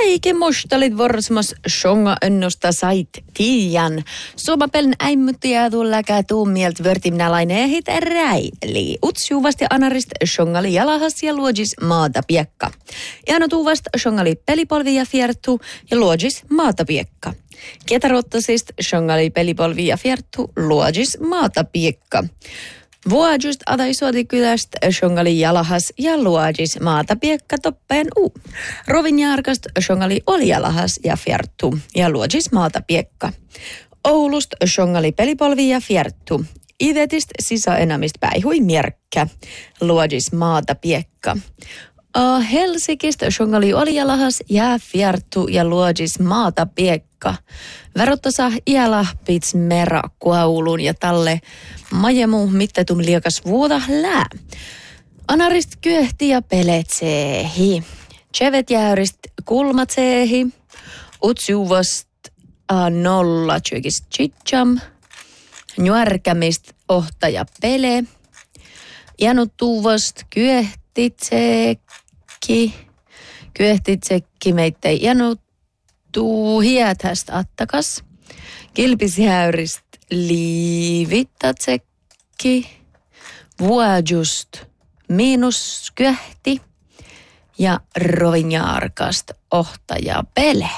Kaikki mustalit vorsmas shonga önnosta sait tiian. Suomapelin äimmyttiä tulläkää tuumielt vörtimnälainen hit räili. Utsjuvasti anarist shongali jalahas ja luojis maata piekka. Iano tuuvast shongali pelipolvi ja fiertu ja luojis maata piekka. Kietarottasist shongali pelipolvi ja fiertu luojis maata piekka. Vuojust adaisuotikyläst shongali jalahas ja luojis maata piekka toppeen uu. Rovinjaarkast shongali oli jalahas ja fiertu ja luojis maata piekka. Oulust shongali pelipolvi ja fiertu. Idetist sisäenämist päihui mierkkä. Luojis maata piekka. Helsingistä shongali oli jalahas ja fiertu ja luojis maata piekka. Verottasa iälahpits mera kuaulun ja talle majemu mittetum liekas vuoda lää. Anarist kyöhti ja peletseehi. Chevet jäyrist kulmatseehi. Utsjuvast nolla tjykis chitcham. Njuärkämist ohtaja pele. Janutuvast kyöhtitsekki meittei januttuu hiätästä attakas. Kilpishäyrist liivittatsekki. Vuojust miinus kyöhti. Ja rovinjaarkast ohtaja pele.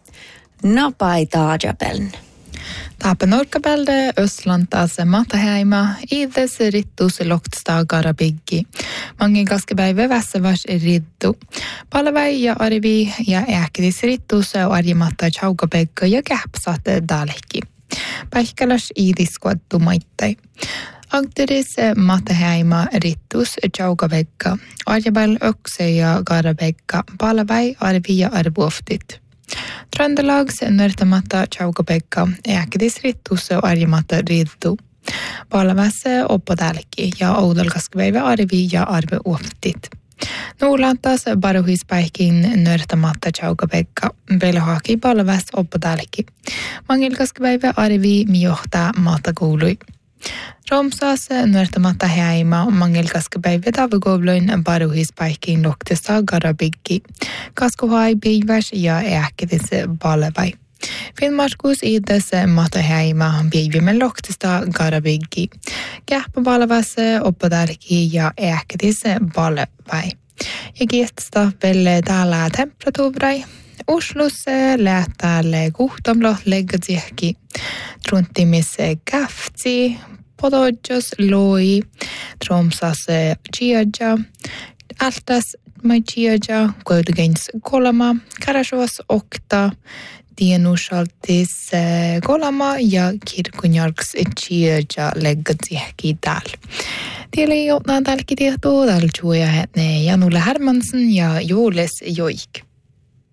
Napai taajapeln. Taapen orkapelde Östlantas mataheima ides rittus loktsta garabiggi. Mangin kaskepäivä vässävas rittu. Palvai ja arvi ja äkidis rittus arjimatta chaukapekka ja käpsat dalekki. Päihkäläs iidiskuattu maittai. Agteris mataheima rittus chaukapekka. Arjabal ökse ja garabekka. Palvai arvi ja arvuoftit. Tröndelags nörtämatta chaukapekka äkidis rittus arjimatta rittu. Palvässä oppotälki ja oudolkaskväivä arvi ja arve uoftit. Nuulantas baruhispäihkin nörtämatta chaukapekka velhaki palväs oppotälki. Mangilkaskväivä arvi miohtaa maatakuului. Romsas nörtämatta häima mangilkaskväivä tavagouluin baruhispäihkin loktesta garabiggi. Kaskuhai biiväs ja äkidis palvai. Finnmarkus ides matahäima biivimen loktesta garabiggi. Kähpä palvas oppotälki ja äkidis palvai. Ja kiestasta velle täällä temperatuurai. Uslus lähtäälle kuhtamlo leggatsiehki. Truntimis käftsi. Podojos loi. Tromsas chiaja. Altas mai chiaja. Kuitenkin kolama. Karasovas okta. Tienushaltis kolama ja kirkunjarks chiaja leggatsiehki täällä. Tieli joutnaan tälläkin tietoa täällä Juja Hetne Janulle Hermansen ja Jules Joik.